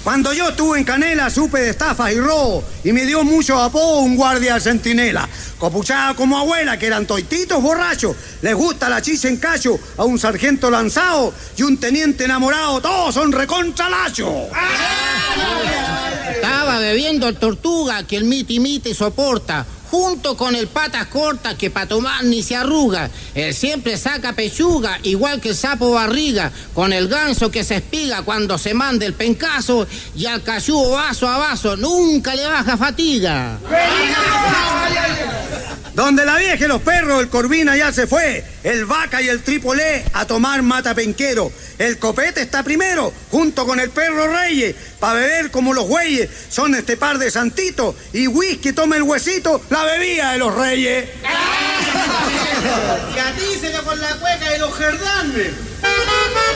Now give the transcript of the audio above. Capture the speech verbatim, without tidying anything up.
Cuando yo estuve en Canela supe de estafas y robo y me dio mucho apodo un guardia centinela. Copuchada como abuela, que eran toititos borrachos. Les gusta la chicha en cacho a un sargento lanzado y un teniente enamorado. Todos son recontralachos. Estaba bebiendo el Tortuga, que el miti miti soporta, junto con el Patas Cortas, que pa' tomar ni se arruga. Él siempre saca pechuga, igual que el sapo Barriga, con el ganso que se espiga cuando se manda el pencazo, y al cachudo vaso a vaso nunca le baja fatiga. Donde la vieja y los perros, el Corvina ya se fue. El Vaca y el Tripolé a tomar mata penquero. El Copete está primero, junto con el Perro Reyes, pa' beber como los güeyes. Son este par de santitos, y whisky toma el huesito, la bebida de los reyes. Y a ti se le con la cueca de los Gerdanes.